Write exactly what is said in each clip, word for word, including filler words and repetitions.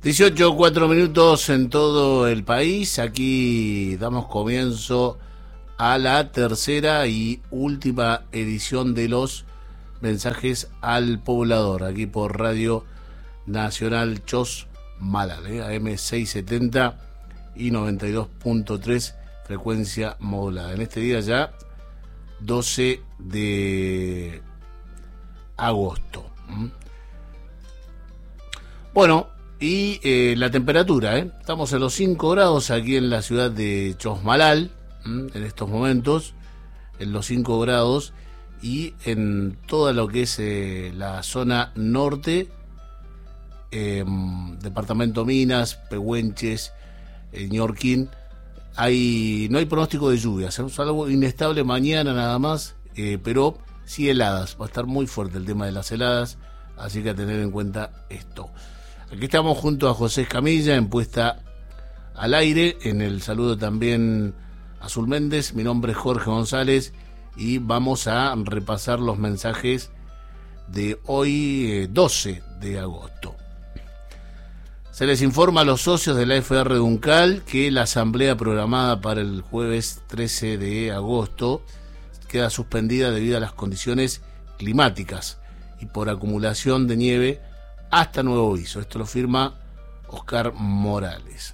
dieciocho, cuatro minutos en todo el país. Aquí damos comienzo a la tercera y última edición de los mensajes al poblador, aquí por Radio Nacional Chosmalal, ¿eh? A M seiscientos setenta y noventa y dos punto tres frecuencia modulada. En este día ya doce de agosto. ¿Mm? Bueno, y eh, la temperatura, ¿eh? Estamos en los cinco grados aquí en la ciudad de Chosmalal, ¿m? En estos momentos, en los cinco grados, y en toda lo que es eh, la zona norte, eh, departamento Minas, Pehuenches, eh, Ñorquín, hay, no hay pronóstico de lluvias, es algo inestable mañana nada más, eh, pero sí heladas, va a estar muy fuerte el tema de las heladas, así que a tener en cuenta esto. Aquí estamos junto a José Escamilla en Puesta al Aire, en el saludo también a Azul Méndez, mi nombre es Jorge González y vamos a repasar los mensajes de hoy, eh, doce de agosto. Se les informa a los socios de la F R Duncal que la asamblea programada para el jueves trece de agosto queda suspendida debido a las condiciones climáticas y por acumulación de nieve hasta nuevo aviso. Esto lo firma Oscar Morales.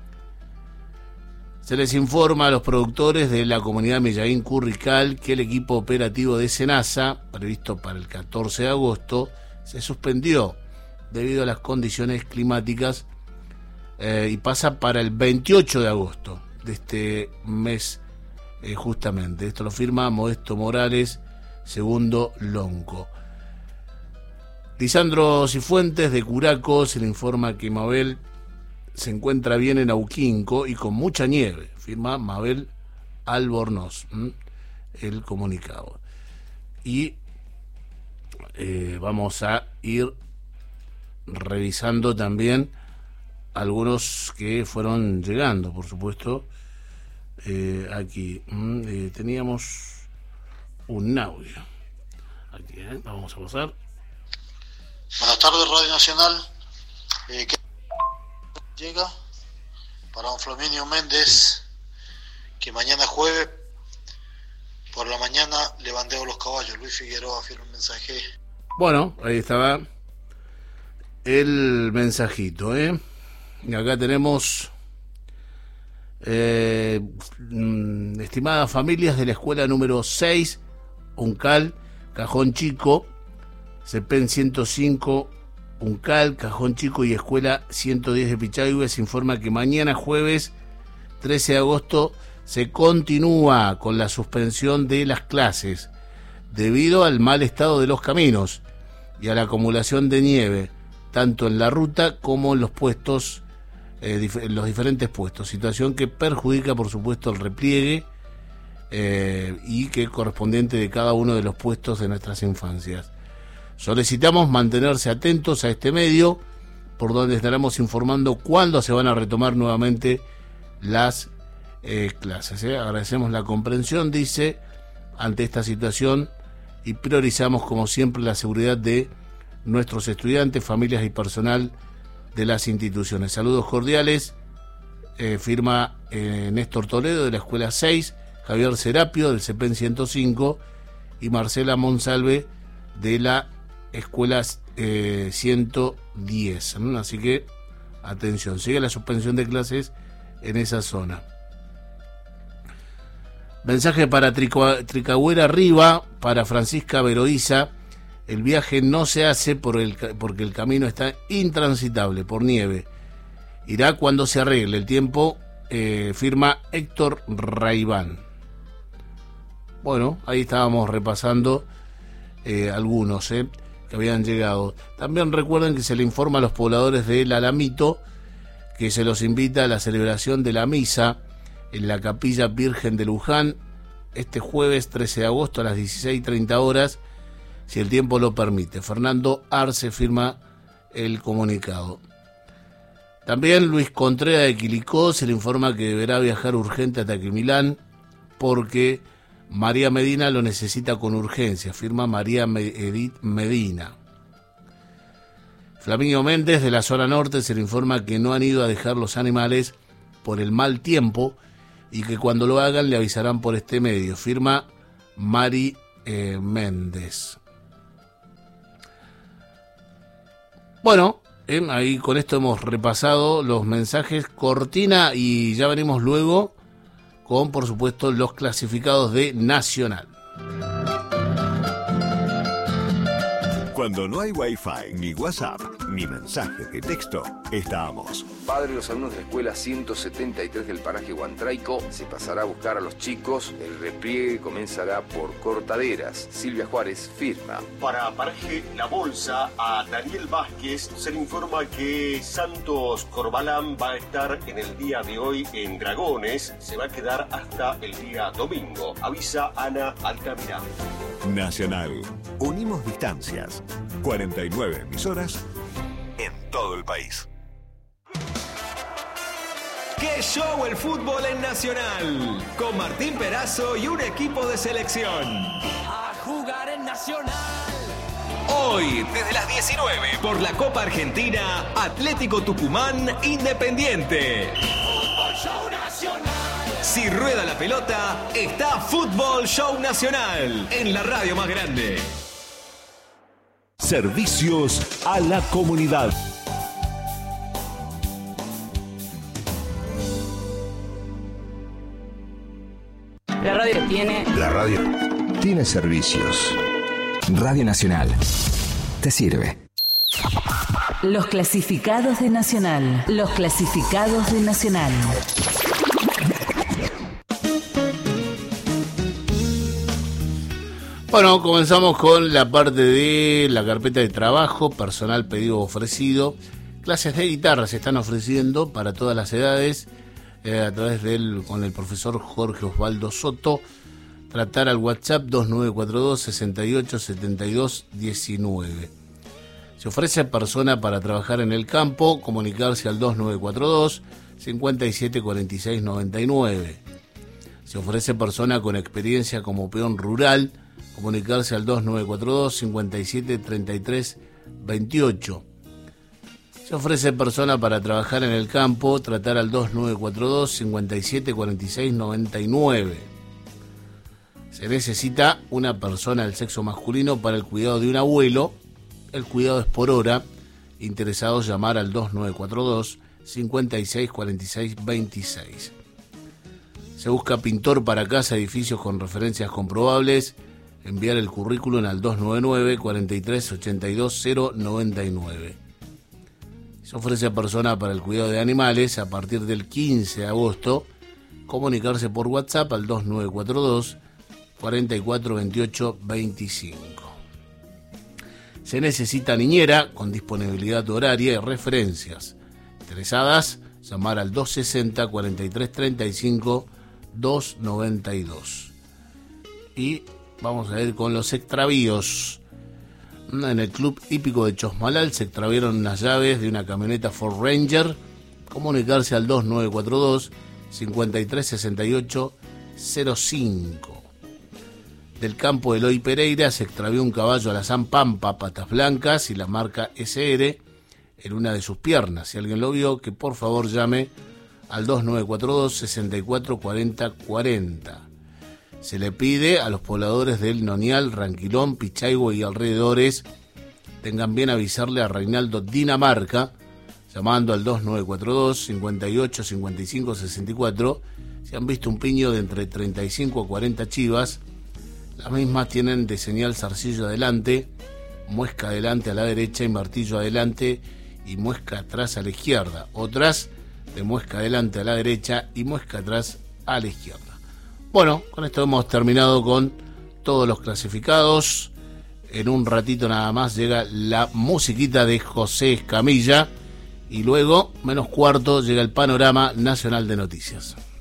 Se les informa a los productores de la comunidad Mellaín Currical que el equipo operativo de SENASA, previsto para el catorce de agosto, se suspendió debido a las condiciones climáticas eh, y pasa para el veintiocho de agosto de este mes eh, justamente. Esto lo firma Modesto Morales, segundo Lonco. Lisandro Cifuentes de Curaco se le informa que Mabel se encuentra bien en Auquinco y con mucha nieve, firma Mabel Albornoz, ¿m? el comunicado. Y eh, vamos a ir revisando también algunos que fueron llegando, por supuesto, eh, aquí. ¿m? Eh, teníamos un audio. Aquí, ¿eh? Vamos a pasar. Buenas tardes, Radio Nacional. Eh, ¿qué llega? Para don Flaminio Méndez, que mañana jueves, por la mañana, le bandeo los caballos. Luis Figueroa firma un mensaje. Bueno, ahí estaba el mensajito, ¿eh? Y acá tenemos, eh, estimadas familias de la escuela número seis, Uncal, Cajón Chico, CEPEN ciento cinco, Uncal, Cajón Chico y Escuela ciento diez de Pichahue, se informa que mañana jueves trece de agosto se continúa con la suspensión de las clases debido al mal estado de los caminos y a la acumulación de nieve, tanto en la ruta como en los puestos, eh, dif- en los diferentes puestos, situación que perjudica por supuesto el repliegue eh, y que es correspondiente de cada uno de los puestos de nuestras infancias. Solicitamos mantenerse atentos a este medio, por donde estaremos informando cuándo se van a retomar nuevamente las eh, clases. ¿eh? Agradecemos la comprensión, dice, ante esta situación y priorizamos, como siempre, la seguridad de nuestros estudiantes, familias y personal de las instituciones. Saludos cordiales, eh, firma eh, Néstor Toledo de la Escuela seis, Javier Serapio del CEPEN ciento cinco y Marcela Monsalve de la Escuela eh, ciento diez. ¿no? Así que, atención, sigue la suspensión de clases en esa zona. Mensaje para Trico- Tricagüera Arriba, para Francisca Veroiza. El viaje no se hace por el, porque el camino está intransitable por nieve. Irá cuando se arregle el tiempo, eh, firma Héctor Raibán. Bueno, ahí estábamos repasando eh, algunos, eh. que habían llegado. También recuerden que se le informa a los pobladores del Alamito que se los invita a la celebración de la misa en la Capilla Virgen de Luján este jueves trece de agosto a las dieciséis treinta horas, si el tiempo lo permite. Fernando Arce firma el comunicado. También Luis Contreras de Quilicó se le informa que deberá viajar urgente a Taquimilán porque María Medina lo necesita con urgencia, firma María Edith Medina. Flaminio Méndez, de la zona norte, se le informa que no han ido a dejar los animales por el mal tiempo y que cuando lo hagan le avisarán por este medio. Firma Mari eh, Méndez. Bueno, eh, ahí con esto hemos repasado los mensajes cortina y ya venimos luego con, por supuesto, los clasificados de Nacional. Cuando no hay Wi-Fi, ni WhatsApp, ni mensajes de texto, estamos. Padre, los alumnos de la escuela ciento setenta y tres del paraje Huantraico se pasará a buscar a los chicos. El repliegue comenzará por Cortaderas. Silvia Juárez firma. Para paraje La Bolsa, a Daniel Vázquez se le informa que Santos Corbalán va a estar en el día de hoy en Dragones. Se va a quedar hasta el día domingo. Avisa Ana Altamirá. Nacional. Unimos distancias. cuarenta y nueve emisoras en todo el país. ¡Qué show el fútbol en Nacional! Con Martín Perazo y un equipo de selección. A jugar en Nacional. Hoy, desde las diecinueve, por la Copa Argentina, Atlético Tucumán Independiente. Fútbol Show Nacional. Si rueda la pelota, está Fútbol Show Nacional en la radio más grande. Servicios a la comunidad. La radio tiene... La radio tiene servicios. Radio Nacional. Te sirve. Los clasificados de Nacional. Los clasificados de Nacional. Bueno, comenzamos con la parte de la carpeta de trabajo, personal pedido ofrecido. Clases de guitarra se están ofreciendo para todas las edades, eh, a través del con el profesor Jorge Osvaldo Soto. Tratar al WhatsApp dos nueve cuatro dos, seis ocho siete dos uno nueve. Se ofrece persona para trabajar en el campo, comunicarse al dos nueve cuatro dos, cinco siete cuatro seis nueve nueve. Se ofrece persona con experiencia como peón rural, comunicarse al dos nueve cuatro dos, cinco siete tres tres dos ocho. Se ofrece persona para trabajar en el campo, tratar al dos nueve cuatro dos, cinco siete cuatro seis nueve nueve. Se necesita una persona del sexo masculino para el cuidado de un abuelo. El cuidado es por hora. Interesados llamar al dos nueve cuatro dos, cinco seis cuatro seis dos seis. Se busca pintor para casa, edificios con referencias comprobables. Enviar el currículum al dos nueve nueve, cuatro tres ocho dos cero nueve nueve. Se ofrece a persona para el cuidado de animales a partir del quince de agosto. Comunicarse por WhatsApp al dos nueve cuatro dos, cuatro cuatro dos ocho dos cinco. Se necesita niñera con disponibilidad horaria y referencias. Interesadas, llamar al dos sesenta, cuarenta y tres treinta y cinco, doscientos noventa y dos. Y vamos a ir con los extravíos. En el Club Hípico de Chosmalal se extraviaron unas llaves de una camioneta Ford Ranger. Comunicarse al dos nueve cuatro dos, cinco tres seis ocho cero cinco. Del campo de Eloy Pereira se extravió un caballo alazán Pampa, patas blancas y la marca ese erre en una de sus piernas. Si alguien lo vio, que por favor llame al dos nueve cuatro dos, seis cuatro cuatro cero cuatro cero. Se le pide a los pobladores del Nonial, Ranquilón, Pichaigo y alrededores tengan bien avisarle a Reinaldo Dinamarca, llamando al dos nueve cuatro dos, cinco ocho cinco cinco seis cuatro, si han visto un piño de entre treinta y cinco a cuarenta chivas. Las mismas tienen de señal zarcillo adelante, muesca adelante a la derecha y martillo adelante y muesca atrás a la izquierda. Otras de muesca adelante a la derecha y muesca atrás a la izquierda. Bueno, con esto hemos terminado con todos los clasificados. En un ratito nada más llega la musiquita de José Escamilla y luego, menos cuarto, llega el panorama nacional de noticias.